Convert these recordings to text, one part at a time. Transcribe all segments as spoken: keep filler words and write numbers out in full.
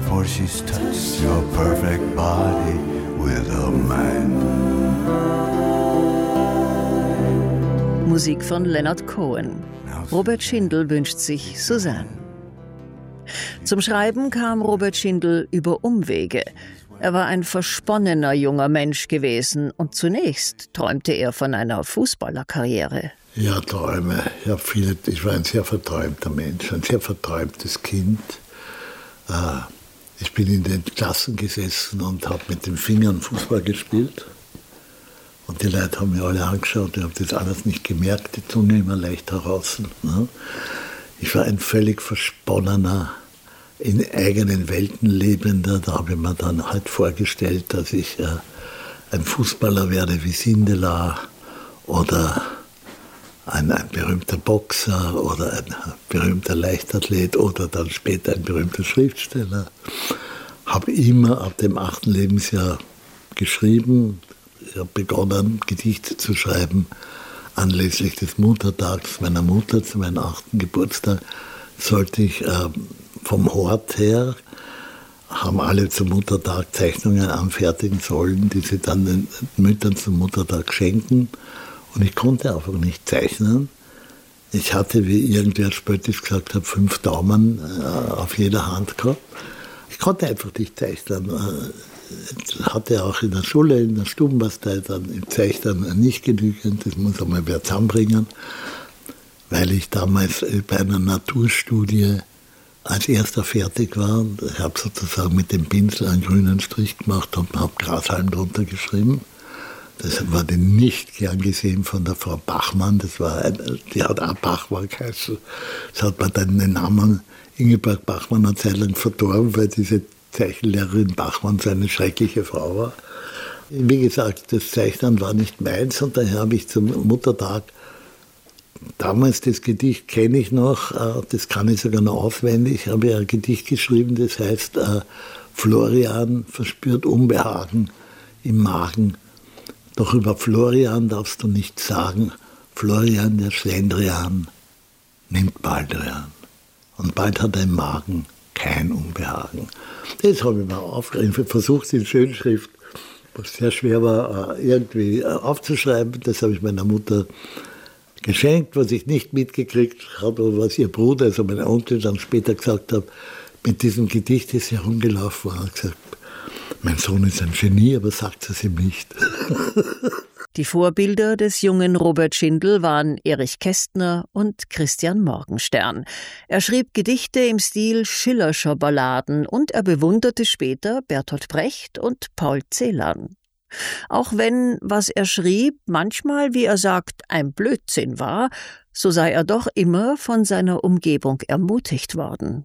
for she's touched your perfect body with her mind. Musik von Leonard Cohen. Robert Schindel wünscht sich Suzanne. Zum Schreiben kam Robert Schindel über Umwege. Er war ein versponnener junger Mensch gewesen und zunächst träumte er von einer Fußballerkarriere. Ja, Träume. Ich, hab viele, ich war ein sehr verträumter Mensch, ein sehr verträumtes Kind. Ich bin in den Klassen gesessen und habe mit den Fingern Fußball gespielt. Und die Leute haben mir alle angeschaut, ich habe das alles nicht gemerkt, die Zunge immer leicht heraus. Ich war ein völlig versponnener, in eigenen Welten lebender. Da habe ich mir dann halt vorgestellt, dass ich ein Fußballer werde wie Sindelar oder ein, ein berühmter Boxer oder ein berühmter Leichtathlet oder dann später ein berühmter Schriftsteller. Habe immer ab dem achten Lebensjahr geschrieben. Ich habe begonnen, Gedichte zu schreiben, anlässlich des Muttertags meiner Mutter, zu meinem achten Geburtstag, sollte ich äh, vom Hort her, haben alle zum Muttertag Zeichnungen anfertigen sollen, die sie dann den Müttern zum Muttertag schenken. Und ich konnte einfach nicht zeichnen. Ich hatte, wie irgendwer spöttisch gesagt hat, fünf Daumen äh, auf jeder Hand gehabt. Ich konnte einfach nicht zeichnen. Ich hatte auch in der Schule, in der Stubenbastei dann im Zeichnen nicht genügend, das muss einmal wer zusammenbringen, weil ich damals bei einer Naturstudie als erster fertig war. Ich habe sozusagen mit dem Pinsel einen grünen Strich gemacht und habe Grashalm drunter geschrieben. Das wurde nicht gern gesehen von der Frau Bachmann, das war ein, die hat auch Bachmann geheißen. Das hat man dann den Namen Ingeborg Bachmann eine Zeit lang verdorben, weil diese Zeichenlehrerin Bachmann so eine schreckliche Frau war. Wie gesagt, das Zeichnen war nicht meins und daher habe ich zum Muttertag damals das Gedicht kenne ich noch, das kann ich sogar noch auswendig, habe ich ein Gedicht geschrieben, das heißt Florian verspürt Unbehagen im Magen. Doch über Florian darfst du nichts sagen. Florian, der Schlendrian, nimmt Baldrian. Und bald hat er im Magen kein Unbehagen. Das habe ich mir aufgeschrieben, versucht in Schönschrift, was sehr schwer war, irgendwie aufzuschreiben. Das habe ich meiner Mutter geschenkt, was ich nicht mitgekriegt habe, was ihr Bruder, also mein Onkel, dann später gesagt hat, mit diesem Gedicht ist er rumgelaufen und hat gesagt, mein Sohn ist ein Genie, aber sagt es ihm nicht. Die Vorbilder des jungen Robert Schindel waren Erich Kästner und Christian Morgenstern. Er schrieb Gedichte im Stil Schillerscher Balladen und er bewunderte später Bertolt Brecht und Paul Celan. Auch wenn, was er schrieb, manchmal, wie er sagt, ein Blödsinn war, so sei er doch immer von seiner Umgebung ermutigt worden.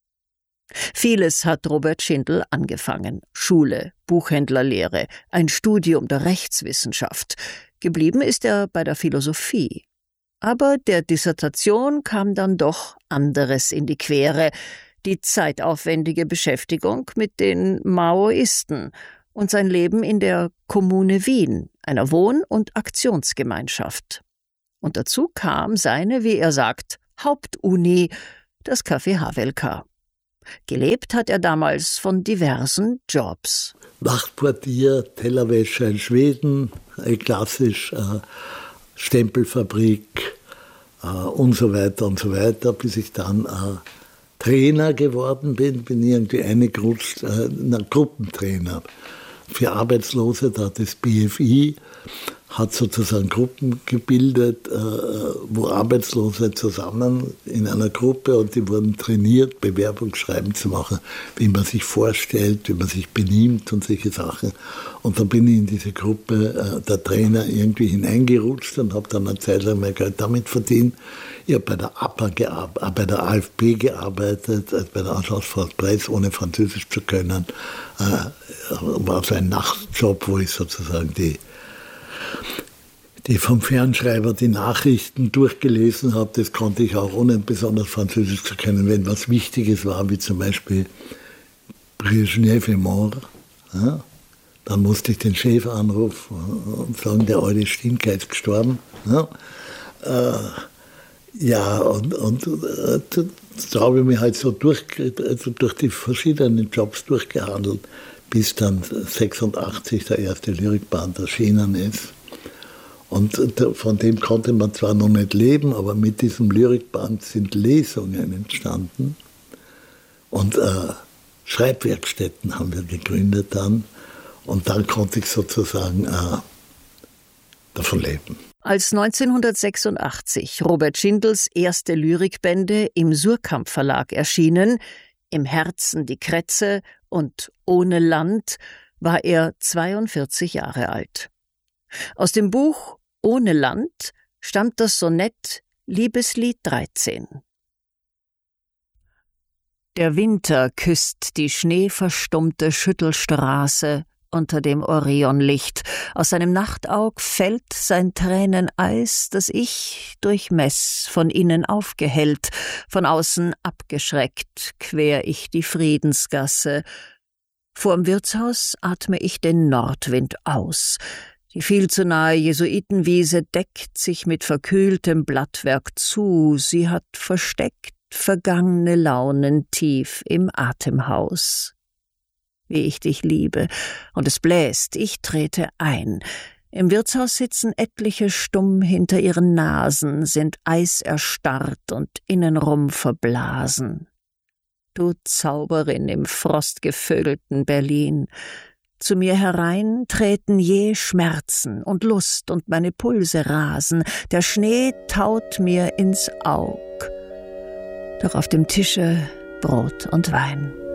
Vieles hat Robert Schindel angefangen. Schule, Buchhändlerlehre, ein Studium der Rechtswissenschaft. Geblieben ist er bei der Philosophie. Aber der Dissertation kam dann doch anderes in die Quere. Die zeitaufwendige Beschäftigung mit den Maoisten und sein Leben in der Kommune Wien, einer Wohn- und Aktionsgemeinschaft. Und dazu kam seine, wie er sagt, Hauptuni, das Café Havelka. Gelebt hat er damals von diversen Jobs. Nachtportier, Tellerwäscher in Schweden, klassisch, äh, Stempelfabrik äh, und so weiter und so weiter, bis ich dann äh, Trainer geworden bin, bin irgendwie eingerutscht, äh, ein Gruppentrainer für Arbeitslose, da hat das B F I, hat sozusagen Gruppen gebildet, wo Arbeitslose zusammen in einer Gruppe und die wurden trainiert, Bewerbungsschreiben zu machen, wie man sich vorstellt, wie man sich benimmt und solche Sachen. Und da bin ich in diese Gruppe der Trainer irgendwie hineingerutscht und habe dann eine Zeit lang mein Geld damit verdient. Ich habe bei der A P A gearbeitet, bei der A F P gearbeitet, also bei der Anschauungsfrau Press, ohne Französisch zu können. War so ein Nachtjob, wo ich sozusagen die die vom Fernschreiber die Nachrichten durchgelesen habe, das konnte ich auch ohne besonders Französisch zu können, wenn was Wichtiges war, wie zum Beispiel Brezhnev est mort, ja, dann musste ich den Chef anrufen und sagen, der alte Stinker ist gestorben. Ja, äh, ja und, und äh, Da habe ich mich halt so durch, also durch die verschiedenen Jobs durchgehandelt, bis dann sechsundachtzig der erste Lyrikband erschienen ist. Und von dem konnte man zwar noch nicht leben, aber mit diesem Lyrikband sind Lesungen entstanden. Und äh, Schreibwerkstätten haben wir gegründet dann. Und dann konnte ich sozusagen äh, davon leben. Als neunzehnhundertsechsundachtzig Robert Schindels erste Lyrikbände im Suhrkamp Verlag erschienen, Im Herzen die Krätze und Ohne Land, war er zweiundvierzig Jahre alt. Aus dem Buch Ohne Land stammt das Sonett Liebeslied dreizehn. Der Winter küsst die schneeverstummte Schüttelstraße unter dem Orionlicht. Aus seinem Nachtaug fällt sein Träneneis, das ich durchmess, von innen aufgehellt, von außen abgeschreckt, quer ich die Friedensgasse. Vorm Wirtshaus atme ich den Nordwind aus. Die viel zu nahe Jesuitenwiese deckt sich mit verkühltem Blattwerk zu. Sie hat versteckt vergangene Launen tief im Atemhaus. Wie ich dich liebe, und es bläst, ich trete ein. Im Wirtshaus sitzen etliche stumm hinter ihren Nasen, sind eiserstarrt und innenrum verblasen. Du Zauberin im frostgevögelten Berlin, zu mir herein treten je Schmerzen und Lust und meine Pulse rasen, der Schnee taut mir ins Aug. Doch auf dem Tische Brot und Wein.